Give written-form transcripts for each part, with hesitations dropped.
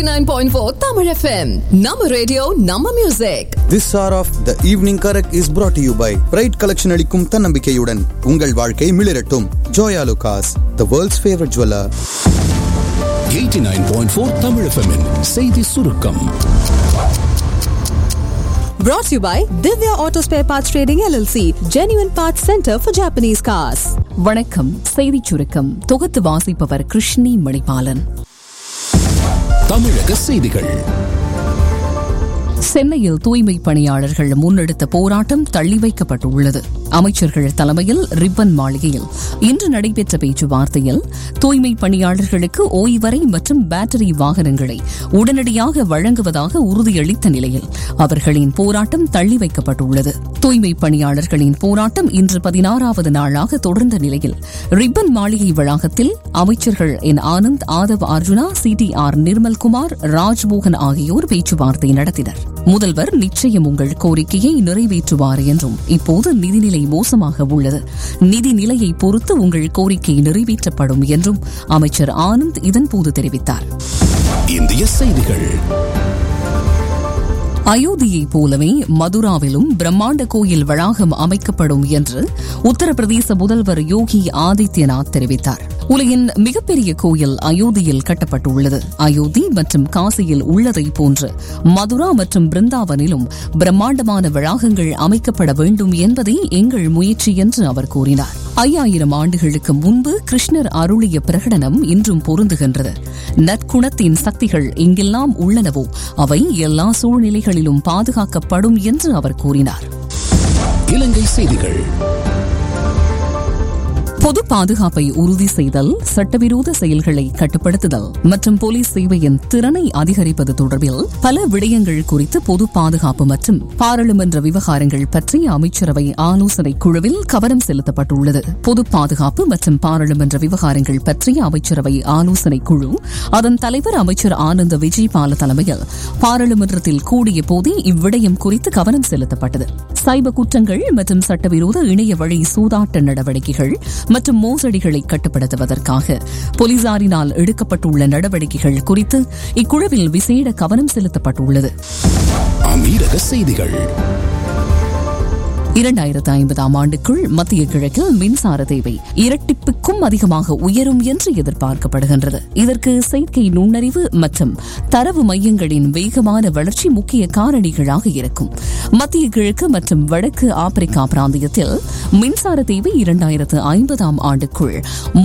89.4 Tamil FM. Nama radio, Nama music. This hour of the evening correct is brought to you by Pride Collection அளிக்கும் தன்னம்பிக்கையுடன் உங்கள் வாழ்க்கை மிளிரட்டும். Joya Lucas, the world's favorite jeweler. 89.4 Tamil FM-இன் செய்தி சுருக்கம். Brought to you by Divya Auto Spare Parts Trading LLC, Genuine Parts Center for Japanese Cars. வணக்கம். செய்தி சுருக்கம் தொகுத்து வாசிப்பவர் கிருஷ்ணி மணிபாலன். தமிழக செய்திகள். சென்னையில் தூய்மை பணியாளர்கள் முன்னெடுத்த போராட்டம் தள்ளி வைக்கப்பட்டுள்ளது. அமைச்சர்கள் தலைமையில் ரிப்பன் மாளிகையில் இன்று நடைபெற்ற பேச்சுவார்த்தையில் தூய்மை பணியாளர்களுக்கு ஓய்வறை மற்றும் பேட்டரி வாகனங்களை உடனடியாக வழங்குவதாக உறுதியளித்த நிலையில் அவர்களின் போராட்டம் தள்ளி வைக்கப்பட்டுள்ளது. தூய்மை பணியாளர்களின் போராட்டம் இன்று 16வது நாளாக தொடர்ந்த நிலையில் ரிப்பன் மாளிகை வளாகத்தில் அமைச்சர்கள் என் ஆனந்த், ஆதவ் அர்ஜுனா, CTR நிர்மல்குமார், ராஜ்மோகன் ஆகியோர் பேச்சுவார்த்தை நடத்தினர். முதல்வர் நிச்சயம் உங்கள் கோரிக்கையை நிறைவேற்றுவார் என்றும் இப்போது நிதிநிலை மோசமாக உள்ளது, நிதிநிலையை பொறுத்து உங்கள் கோரிக்கை நிறைவேற்றப்படும் என்றும் அமைச்சர் ஆனந்த் இதன்போது தெரிவித்தார். இந்திய செய்திகள். அயோத்தியைப் போலவே மதுராவிலும் பிரம்மாண்ட கோயில் வளாகம் அமைக்கப்படும் என்று உத்தரப்பிரதேச முதல்வர் யோகி ஆதித்யநாத் தெரிவித்தார். உலகின் மிகப்பெரிய கோயில் அயோத்தியில் கட்டப்பட்டுள்ளது. அயோத்தி மற்றும் காசியில் உள்ளதை போன்று மதுரா மற்றும் பிருந்தாவனிலும் பிரம்மாண்டமான வளாகங்கள் அமைக்கப்பட வேண்டும் என்பதே எங்கள் முயற்சி என்று அவர் கூறினார். 5000 ஆண்டுகளுக்கு முன்பு கிருஷ்ணர் அருளிய பிரகடனம் இன்றும் பொருந்துகின்றது. நற்குணத்தின் சக்திகள் எங்கெல்லாம் உள்ளனவோ அவை எல்லா சூழ்நிலைகளிலும் பாதுகாக்கப்படும் என்று அவர் கூறினார். இலங்கை செய்திகள். பொது பாதுகாப்பை உறுதி செய்தல், சட்டவிரோத செயல்களை கட்டுப்படுத்துதல் மற்றும் போலீஸ் சேவையின் திறனை அதிகரிப்பது தொடர்பில் பல விடயங்கள் குறித்து பொது பாதுகாப்பு மற்றும் பாராளுமன்ற விவகாரங்கள் பற்றிய அமைச்சரவை ஆலோசனை குழுவில் கவனம் செலுத்தப்பட்டுள்ளது. பொது பாதுகாப்பு மற்றும் பாராளுமன்ற விவகாரங்கள் பற்றிய அமைச்சரவை ஆலோசனை குழு அதன் தலைவர் அமைச்சர் ஆனந்த் விஜயபால தலைமையில் பாராளுமன்றத்தில் கூடிய போதே இவ்விடயம் குறித்து கவனம் செலுத்தப்பட்டது. சைபர் குற்றங்கள் மற்றும் சட்டவிரோத இணைய வழி சூதாட்ட நடவடிக்கைகள் மற்றும் மோசடிகளை கட்டுப்படுத்துவதற்காக போலீசாரினால் எடுக்கப்பட்டுள்ள நடவடிக்கைகள் குறித்து இக்குழுவில் விசேட கவனம் செலுத்தப்பட்டுள்ளது. அமீரக செய்திகள். 2050ஆம் ஆண்டுக்குள் மத்திய கிழக்கில் மின்சார தேவை இரட்டிப்புக்கும் அதிகமாக உயரும் என்று எதிர்பார்க்கப்படுகின்றது. இதற்கு செயற்கை நுண்ணறிவு மற்றும் தரவு மையங்களின் வேகமான வளர்ச்சி முக்கிய காரணிகளாக இருக்கும். மத்திய கிழக்கு மற்றும் வடக்கு ஆப்பிரிக்கா பிராந்தியத்தில் மின்சார தேவை 2050ஆம் ஆண்டுக்குள்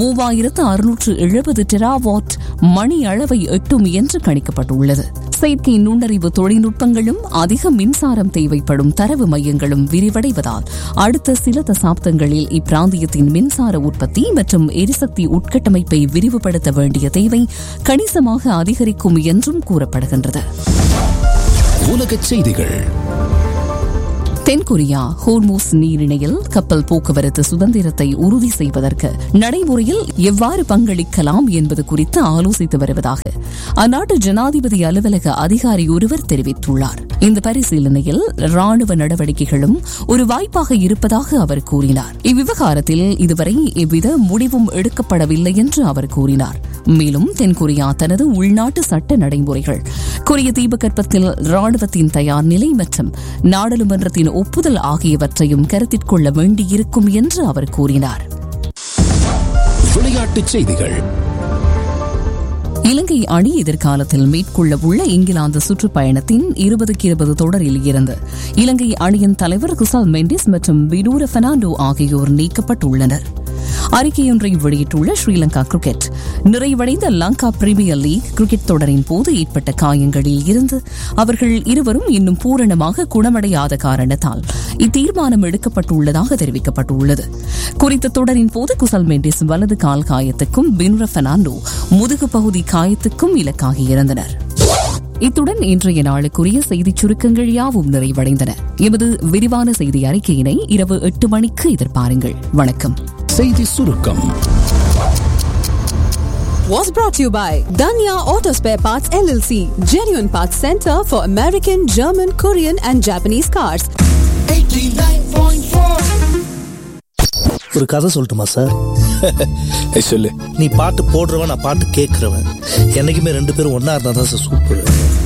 3670 டெராவாட் மணி அளவை எட்டும் என்று கணிக்கப்பட்டுள்ளது. செயற்கை நுண்ணறிவு தொழில்நுட்பங்களும் அதிக மின்சாரம் தேவைப்படும் தரவு மையங்களும் விரிவடைவதால் அடுத்த சில தசாப்தங்களில் இப்பிராந்தியத்தின் மின்சார உற்பத்தி மற்றும் எரிசக்தி உட்கட்டமைப்பை விரிவுபடுத்த வேண்டிய தேவை கணிசமாக அதிகரிக்கும் என்றும் கூறப்படுகின்றது. உலகச் செய்திகள். தென்கொரியா ஹோர்மூஸ் நீரிணையில் கப்பல் போக்குவரத்து சுதந்திரத்தை உறுதி செய்வதற்கு நடைமுறையில் எவ்வாறு பங்களிக்கலாம் என்பது குறித்து ஆலோசித்து வருவதாக அந்நாட்டு ஜனாதிபதி அலுவலக அதிகாரி ஒருவர் தெரிவித்துள்ளார். இந்த பரிசீலனையில் ராணுவ நடவடிக்கைகளும் ஒரு வாய்ப்பாக இருப்பதாக அவர் கூறினார். இவ்விவகாரத்தில் இதுவரை எவ்வித முடிவும் எடுக்கப்படவில்லை என்று அவர் கூறினார். மேலும் தென்கொரியா தனது உள்நாட்டு சட்ட நடைமுறைகள், கொரிய தீபகற்பத்தில் ராணுவத்தின் தயார் நிலை மற்றும் நாடாளுமன்றத்தின் ஒப்புதல் ஆகியவற்றையும் கருத்தில் கொள்ள வேண்டியிருக்கும் என்று அவர் கூறினார். விளையாட்டுச் செய்திகள். இலங்கை அணி எதிர்காலத்தில் மேற்கொள்ள உள்ள இங்கிலாந்து சுற்றுப்பயணத்தின் 2020 தொடரில் இருந்து இலங்கை அணியின் தலைவர் குசல் மெண்டிஸ் மற்றும் விடூர பெர்னாண்டோ ஆகியோர் நீக்கப்பட்டுள்ளனர். அறிக்கையொன்றை வெளியிட்டுள்ள ஸ்ரீலங்கா கிரிக்கெட் நிறைவடைந்த லங்கா பிரீமியர் லீக் கிரிக்கெட் தொடரின் போது ஏற்பட்ட காயங்களில் இருந்து அவர்கள் இருவரும் இன்னும் பூரணமாக குணமடையாத காரணத்தால் இத்தீர்மானம் எடுக்கப்பட்டுள்ளதாக தெரிவிக்கப்பட்டுள்ளது. குறித்த தொடரின் போது குசல் மெண்டிஸ் வலது கால் காயத்துக்கும் விடூர பெர்னாண்டோ முதுகு பகுதி காயத்துக்கும் இலக்காகியிருந்தனர். இத்துடன் இன்றைய நாளுக்குரிய செய்திச் சுருக்கங்கள் யாவும் நிறைவடைந்தன. எமது விரிவான செய்தி அறிக்கையினை இரவு 8 மணிக்கு எதிர்பாருங்கள். வணக்கம். செய்தி சுருக்கம் Was brought to you by Danya Auto Spare Parts LLC, Genuine Parts Center for American, German, Korean and Japanese cars. 89.4 ஒரு கதை சொல்லட்டுமா சார்? சொல்லு. நீ பாட்டு போடுறவன், நான் பாட்டு கேட்கறவன், என்னைக்குமே ரெண்டு பேரும் ஒன்னா இருந்தா தான் சார் சூப்பர்.